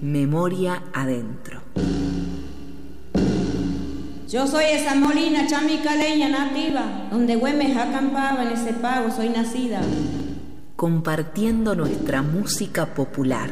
Memoria Adentro. Yo soy esa molina chamicaleña nativa, donde Güemes acampaba en ese pago, soy nacida. Compartiendo nuestra música popular.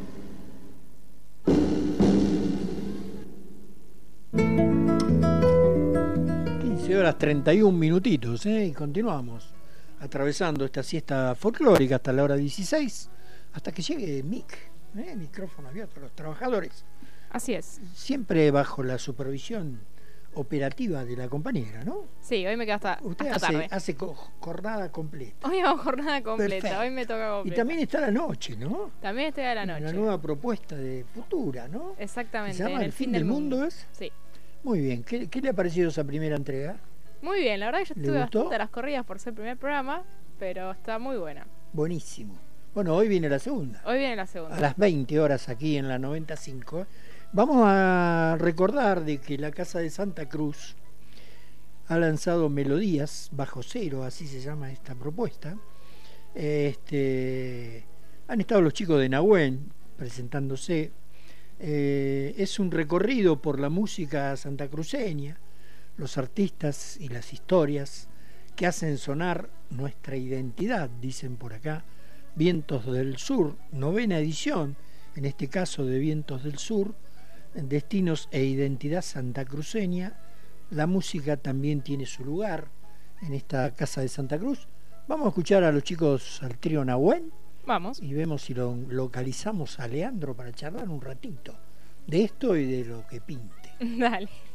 Horas 31 minutitos, y continuamos atravesando esta siesta folclórica hasta la hora 16, hasta que llegue micrófono abierto a los trabajadores. Así es. Siempre bajo la supervisión operativa de la compañera, ¿no? Sí, hoy me quedo hasta tarde. Hace jornada completa. Hoy hago jornada completa. Perfecto. Hoy me toca completa. Y también está la noche, ¿no? También está la noche. La nueva propuesta de Futura, ¿no? Exactamente. ¿Se llama El fin del mundo? ¿Es? Sí. Muy bien. ¿Qué le ha parecido esa primera entrega? Muy bien, la verdad que yo estuve bastante a las corridas por ser el primer programa, pero está muy buena. Buenísimo. Bueno, hoy viene la segunda. Hoy viene la segunda. A las 20 horas aquí en la 95. Vamos a recordar de que la Casa de Santa Cruz ha lanzado Melodías Bajo Cero, así se llama esta propuesta. Han estado los chicos de Nahuen presentándose. Es un recorrido por la música santacruceña, los artistas y las historias que hacen sonar nuestra identidad, dicen por acá. Vientos del Sur, 9ª edición, en este caso de Vientos del Sur, destinos e identidad santacruceña. La música también tiene su lugar en esta Casa de Santa Cruz. Vamos a escuchar a los chicos, al trío Nahuen. Vamos. Y vemos si lo localizamos a Leandro para charlar un ratito de esto y de lo que pinte. Dale.